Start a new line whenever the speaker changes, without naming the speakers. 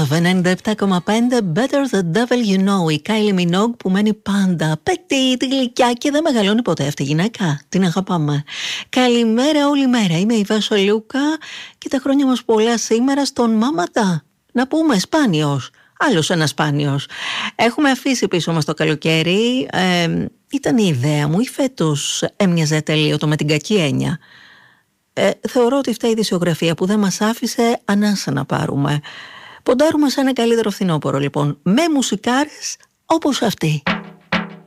Love 97,5 Better the Devil You Know. Η Kylie Minogue που μένει πάντα petit, γλυκιά και δεν μεγαλώνει ποτέ αυτή η γυναίκα. Την αγαπάμε. Καλημέρα όλη μέρα. Είμαι η Βάσο Λούκα και τα χρόνια μας πολλά σήμερα στον Μάματα. Να πούμε σπάνιος. Άλλος ένας σπάνιος. Έχουμε αφήσει πίσω μας το καλοκαίρι. Ήταν η ιδέα μου ή φέτος έμοιαζε τελείωτο με την κακή έννοια. Θεωρώ ότι φταίει η δισιογραφία που δεν μας άφησε ανάσα να πάρουμε. Ποντάρουμε σε ένα καλύτερο φθινόπωρο λοιπόν, με μουσικάρες όπως αυτή.